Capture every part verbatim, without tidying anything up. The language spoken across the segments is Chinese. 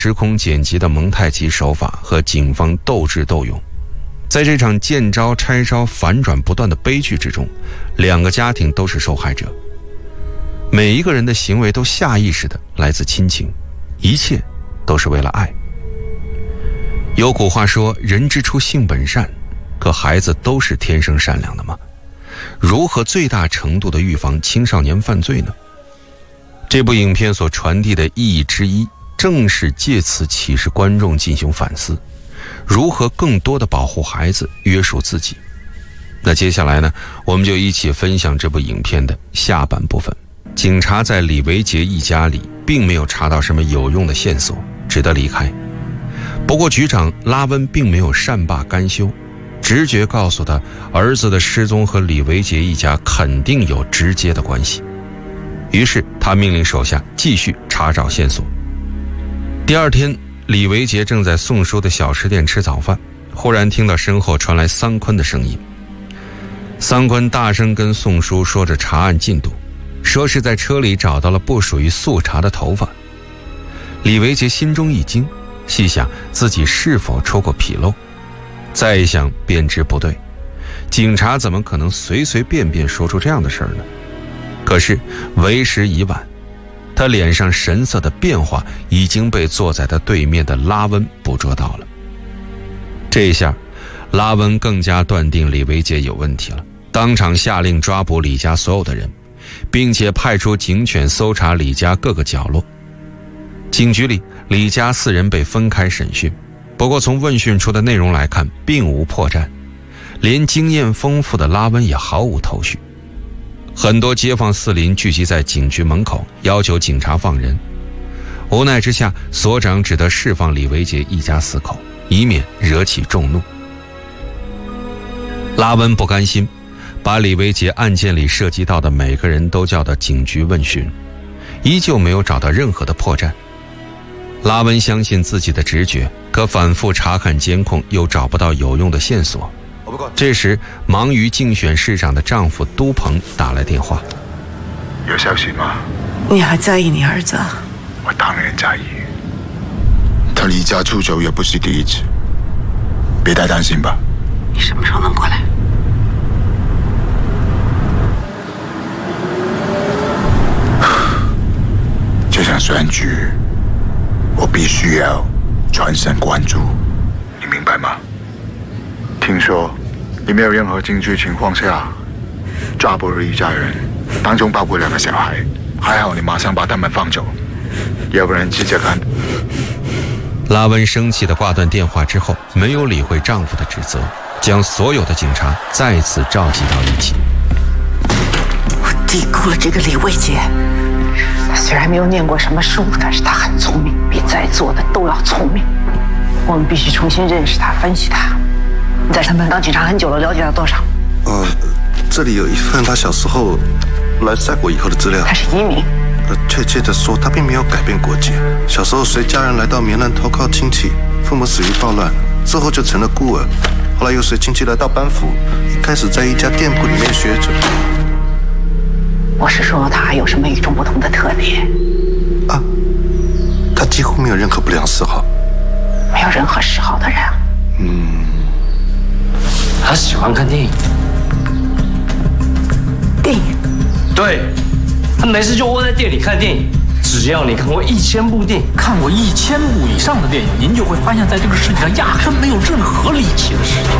时空剪辑的蒙太奇手法和警方斗智斗勇。在这场见招拆招、反转不断的悲剧之中，两个家庭都是受害者。每一个人的行为都下意识的来自亲情，一切都是为了爱。有古话说，人之初性本善，可孩子都是天生善良的吗？如何最大程度的预防青少年犯罪呢？这部影片所传递的意义之一，正是借此启示观众进行反思，如何更多的保护孩子，约束自己。那接下来呢，我们就一起分享这部影片的下半部分。警察在李维杰一家里并没有查到什么有用的线索，只得离开。不过局长拉温并没有善罢甘休，直觉告诉他，儿子的失踪和李维杰一家肯定有直接的关系。于是他命令手下继续查找线索。第二天，李维杰正在宋叔的小吃店吃早饭，忽然听到身后传来桑昆的声音。桑昆大声跟宋叔说着查案进度，说是在车里找到了不属于素茶的头发。李维杰心中一惊，细想自己是否出过纰漏，再一想便知不对，警察怎么可能随随便便说出这样的事儿呢？可是为时已晚，他脸上神色的变化已经被坐在他对面的拉温捕捉到了。这一下，拉温更加断定李维杰有问题了，当场下令抓捕李家所有的人，并且派出警犬搜查李家各个角落。警局里，李家四人被分开审讯，不过从问讯出的内容来看，并无破绽，连经验丰富的拉温也毫无头绪。很多街坊四邻聚集在警局门口，要求警察放人。无奈之下，所长只得释放李维杰一家四口，以免惹起众怒。拉温不甘心，把李维杰案件里涉及到的每个人都叫到警局问询，依旧没有找到任何的破绽。拉温相信自己的直觉，可反复查看监控又找不到有用的线索。这时，忙于竞选市长的丈夫都鹏打来电话。 有消息吗？ 你还在意你儿子？ 我当然在意。他离家出走也不是第一次，别太担心吧。 你什么时候能过来？ 这场选举，我必须要全神贯注，你明白吗？听说你没有任何证据情况下抓捕了一家人，当中包括两个小孩，还好你马上把他们放走，要不然直接看。 拉温生气地挂断电话之后，没有理会丈夫的指责，将所有的警察再次召集到一起。 我低估了这个李维杰，他虽然没有念过什么书，但是他很聪明，比在座的都要聪明。我们必须重新认识他，分析他。你在他们当警察很久了，了解到多少？ 呃，这里有一份他小时候来赛国以后的资料。 他是移民。 呃，确切的说，他并没有改变国籍。小时候随家人来到棉兰投靠亲戚，父母死于暴乱，之后就成了孤儿。后来又随亲戚来到班夫，一开始在一家店铺里面学着。 我是说他还有什么与众不同的特点？ 啊，他几乎没有任何不良嗜好。 没有任何嗜好的人。 嗯。 他喜欢看电影。 电影？ 对，他没事就窝在店里看电影。只要你看过一千部电影， 看过一千部以上的电影，您就会发现，在这个世界上压根没有任何离奇的事情。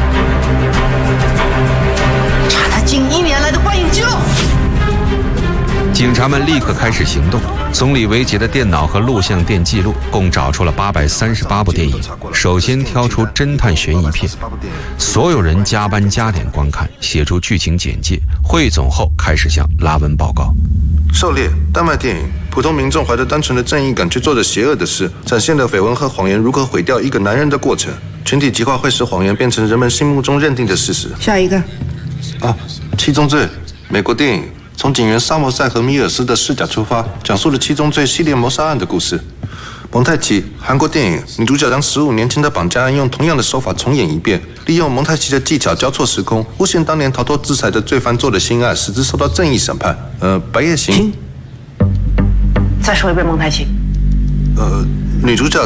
查他近一年来的观影记录。 警察们立刻开始行动，从李维杰的电脑和录像店记录共找出了八百三十八部电影。首先挑出侦探悬疑片，所有人加班加点观看，写出剧情简介，汇总后开始向拉温报告。 狩猎、丹麦电影，普通民众怀着单纯的正义感去做着邪恶的事，展现了绯闻和谎言如何毁掉一个男人的过程。群体极化会使谎言变成人们心目中认定的事实。 下一个。 啊，七宗罪，美国电影。从警员沙默塞和米尔斯的视角出发，讲述了七宗罪系列谋杀案的故事。蒙太奇，韩国电影，女主角将十五年前的绑架案用同样的手法重演一遍，利用蒙太奇的技巧交错时空，诬陷当年逃脱制裁的罪犯做的新案，使之受到正义审判。呃，白夜行。 再说一遍蒙太奇。 呃， 女主角